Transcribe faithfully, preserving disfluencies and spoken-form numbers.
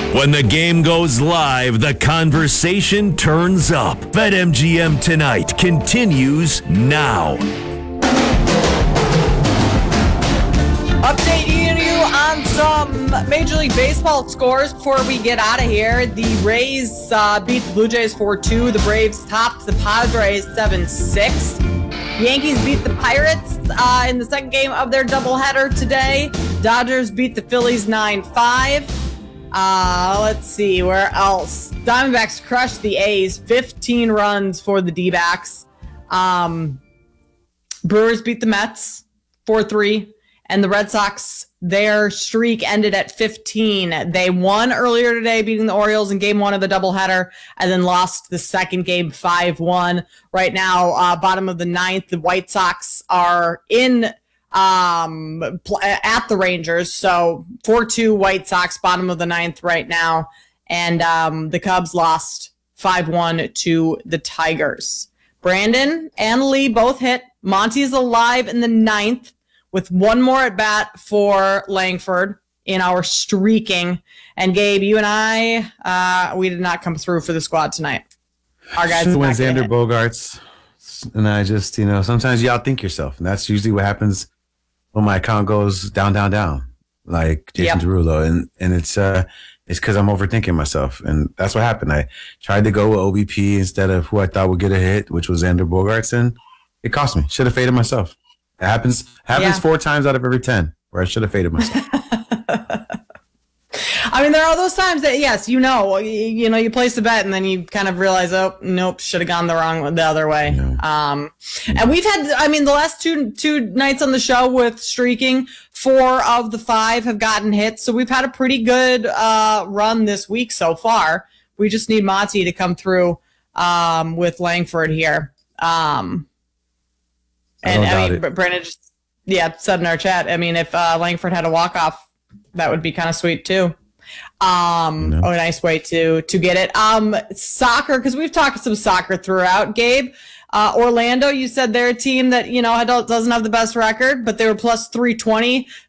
When the game goes live, the conversation turns up. BetMGM Tonight continues now. Update you on some Major League Baseball scores before we get out of here. The Rays uh, beat the Blue Jays four two. The Braves topped the Padres seven six. Yankees beat the Pirates uh, in the second game of their doubleheader today. Dodgers beat the Phillies nine five. Uh, let's see, where else? Diamondbacks crushed the A's, fifteen runs for the D-backs. Um, Brewers beat the Mets four three. And the Red Sox, their streak ended at fifteen. They won earlier today, beating the Orioles in game one of the doubleheader, and then lost the second game five one. Right now, uh, bottom of the ninth, the White Sox are in um, pl- at the Rangers. So four two White Sox, bottom of the ninth right now. And um, the Cubs lost five one to the Tigers. Brandon and Lee both hit. Monty's alive in the ninth, with one more at bat for Langford in our streaking. And Gabe, you and I, uh, we did not come through for the squad tonight. Our guys went Xander Bogaerts, and I just, you know, sometimes you outthink yourself, and that's usually what happens when my account goes down, down, down, like Jason yep. Derulo, and and it's uh, it's because I'm overthinking myself, and that's what happened. I tried to go with O B P instead of who I thought would get a hit, which was Xander Bogaerts, and it cost me. Should have faded myself. It happens happens yeah. four times out of every ten where I should have faded myself. I mean, there are those times that, yes, you know, you, you know, you place a bet and then you kind of realize, oh, nope, should have gone the wrong, the other way. No. Um, and we've had, I mean, the last two two nights on the show with streaking, four of the five have gotten hits. So we've had a pretty good uh, run this week so far. We just need Monty to come through um, with Langford here. Um And I, I mean, it. Brandon just, yeah, said in our chat, I mean, if uh, Langford had a walk-off, that would be kind of sweet too. Um, no. Oh, a nice way to to get it. Um, soccer, because we've talked some soccer throughout. Gabe, uh, Orlando, you said they're a team that, you know, doesn't have the best record, but they were plus three twenty